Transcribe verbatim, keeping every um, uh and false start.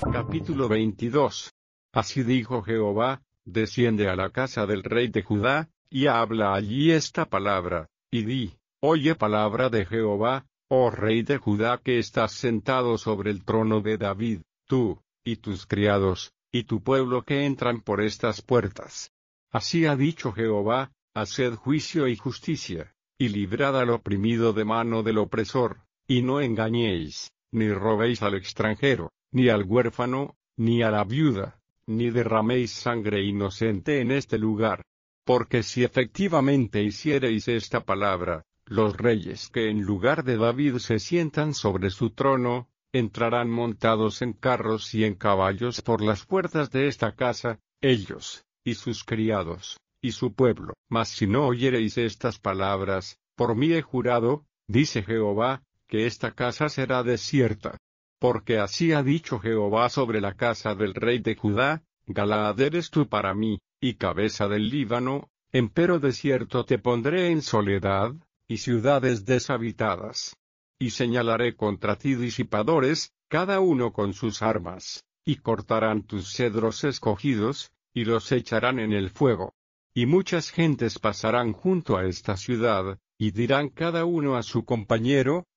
Capítulo veintidós. Así dijo Jehová: desciende a la casa del rey de Judá, y habla allí esta palabra, y di: oye palabra de Jehová, oh rey de Judá que estás sentado sobre el trono de David, tú, y tus criados, y tu pueblo que entran por estas puertas. Así ha dicho Jehová: haced juicio y justicia, y librad al oprimido de mano del opresor, y no engañéis, ni robéis al extranjero, ni al huérfano, ni a la viuda, ni derraméis sangre inocente en este lugar. Porque si efectivamente hiciereis esta palabra, los reyes que en lugar de David se sientan sobre su trono, entrarán montados en carros y en caballos por las puertas de esta casa, ellos, y sus criados, y su pueblo. Mas si no oyereis estas palabras, por mí he jurado, dice Jehová, que esta casa será desierta. Porque así ha dicho Jehová sobre la casa del rey de Judá: Galaad eres tú para mí, y cabeza del Líbano, empero desierto te pondré en soledad, y ciudades deshabitadas. Y señalaré contra ti disipadores, cada uno con sus armas, y cortarán tus cedros escogidos, y los echarán en el fuego. Y muchas gentes pasarán junto a esta ciudad, y dirán cada uno a su compañero: